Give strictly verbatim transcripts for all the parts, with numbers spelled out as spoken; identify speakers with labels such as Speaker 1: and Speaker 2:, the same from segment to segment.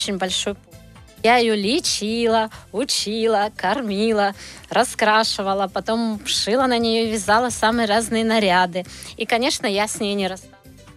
Speaker 1: очень большой путь. Я ее лечила, учила, кормила, раскрашивала, потом шила на нее, вязала самые разные наряды. И, конечно, я с ней не рассталась.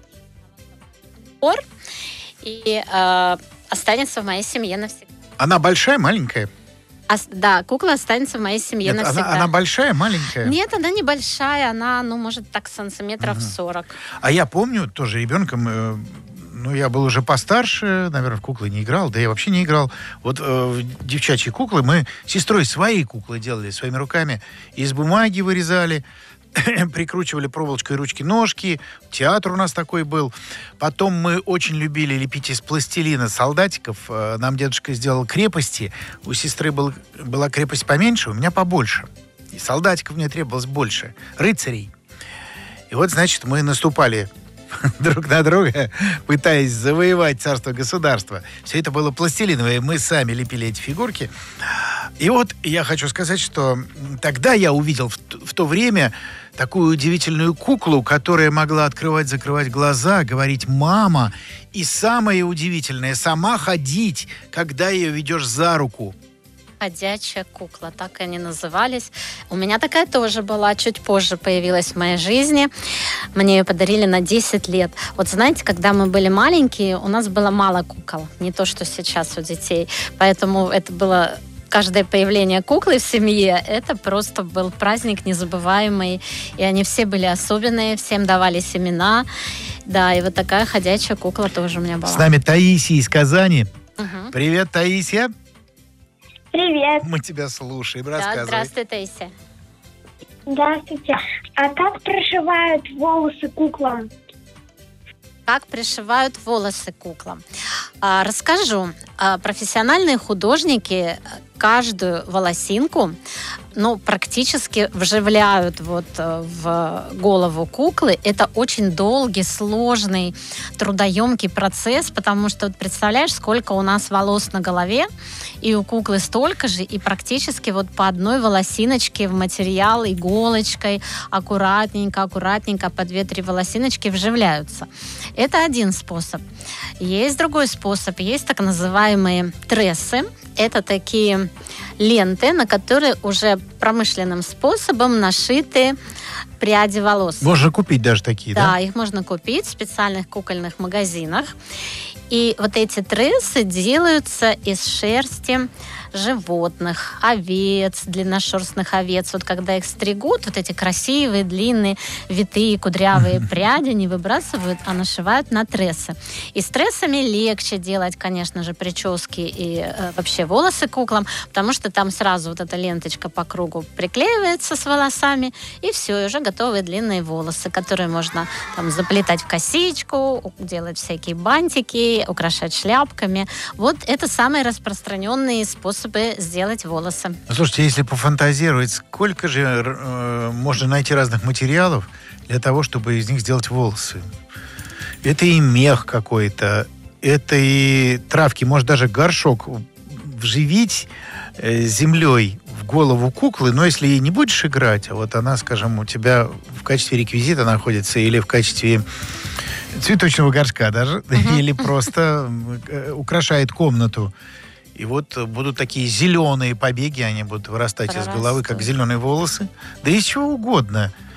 Speaker 1: И э, останется в моей семье навсегда.
Speaker 2: Она большая, маленькая?
Speaker 1: Ос- да, кукла останется в моей семье
Speaker 2: Нет,
Speaker 1: навсегда.
Speaker 2: она, она большая, маленькая?
Speaker 1: Нет, она небольшая, она, ну, может, так сантиметров
Speaker 2: Мгм.
Speaker 1: сорок.
Speaker 2: А я помню, тоже ребенком, э, ну, я был уже постарше, наверное, в куклы не играл, да я вообще не играл. Вот э, в девчачьи куклы мы с сестрой свои куклы делали своими руками. Из бумаги вырезали, прикручивали проволочкой ручки-ножки. Театр у нас такой был. Потом мы очень любили лепить из пластилина солдатиков. Э, Нам дедушка сделал крепости. У сестры был, была крепость поменьше, у меня побольше. И солдатиков мне требовалось больше. Рыцарей. И вот, значит, мы наступали друг на друга, пытаясь завоевать царство-государство. Все это было пластилиновое. Мы сами лепили эти фигурки. И вот я хочу сказать, что тогда я увидел в, т- в то время такую удивительную куклу, которая могла открывать-закрывать глаза, говорить «мама». И самое удивительное, сама ходить, когда ее ведешь за руку.
Speaker 1: Ходячая кукла, так они назывались. У меня такая тоже была, чуть позже появилась в моей жизни. Мне ее подарили на десять лет. Вот знаете, когда мы были маленькие, у нас было мало кукол. Не то, что сейчас у детей. Поэтому это было... Каждое появление куклы в семье, это просто был праздник незабываемый. И они все были особенные, всем давались имена. Да, и вот такая ходячая кукла тоже у меня была.
Speaker 2: С нами Таисия из Казани.
Speaker 1: Мгм.
Speaker 2: Привет, Таисия.
Speaker 3: Привет.
Speaker 2: Мы тебя слушаем.
Speaker 1: Да,
Speaker 2: Рассказывай.
Speaker 1: здравствуй, Таисия.
Speaker 3: Здравствуйте. А как прошивают волосы куклам?
Speaker 1: Как пришивают волосы куклам? А, расскажу. А, профессиональные художники каждую волосинку, ну, практически вживляют вот э, в голову куклы. Это очень долгий, сложный, трудоемкий процесс, потому что, вот представляешь, сколько у нас волос на голове, и у куклы столько же, и практически вот по одной волосиночке в материал иголочкой аккуратненько, аккуратненько по две-три волосиночки вживляются. Это один способ. Есть другой способ. Есть так называемые трессы. Это такие ленты, на которые уже промышленным способом нашиты пряди волос.
Speaker 2: Можно купить даже такие, да?
Speaker 1: Да, их можно купить в специальных кукольных магазинах. И вот эти трессы делаются из шерсти животных, овец, длинношерстных овец. Вот когда их стригут, вот эти красивые, длинные, витые, кудрявые пряди не выбрасывают, а нашивают на трессы. И с трессами легче делать, конечно же, прически и э, вообще волосы куклам, потому что там сразу вот эта ленточка по кругу приклеивается с волосами, и все, и уже готовые длинные волосы, которые можно там заплетать в косичку, делать всякие бантики, украшать шляпками. Вот это самые распространенные способы сделать волосы.
Speaker 2: Слушайте, если пофантазировать, сколько же э, можно найти разных материалов для того, чтобы из них сделать волосы? Это и мех какой-то, это и травки, может даже горшок вживить э, землей в голову куклы, но если ей не будешь играть, а вот она, скажем, у тебя в качестве реквизита находится или в качестве цветочного горшка даже,
Speaker 1: Мгм.
Speaker 2: или просто э, украшает комнату. И вот будут такие зеленые побеги, они будут вырастать из головы, как
Speaker 1: Прорастут.
Speaker 2: зеленые волосы. Да из чего угодно.